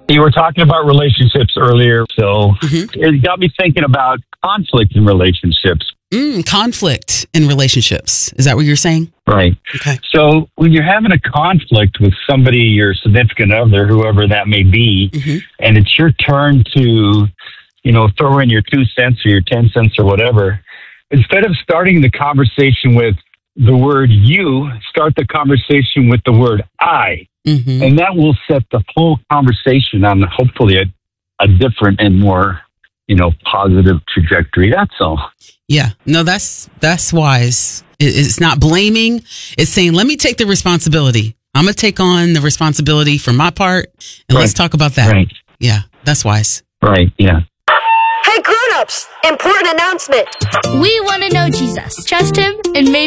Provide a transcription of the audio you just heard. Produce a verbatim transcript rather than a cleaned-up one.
You were talking about relationships earlier, so Mm-hmm. it got me thinking about conflict in relationships. Mm, conflict in relationships. Is that what you're saying? Right. Okay. So when you're having a conflict with somebody, your significant other, whoever that may be, Mm-hmm. and it's your turn to, you know, throw in your two cents or your ten cents or whatever, instead of starting the conversation with the word you, start the conversation with the word I. Mm-hmm. And that will set the whole conversation on hopefully a, a different and more, you know, positive trajectory. That's all. Yeah. No, that's that's wise. It- It's not blaming. It's saying, let me take the responsibility. I'm going to take on the responsibility for my part, and let's Right. talk about that. Right. Yeah, that's wise. Right. Yeah. Hey grown-ups, important announcement. We want to know Jesus. Trust him and maybe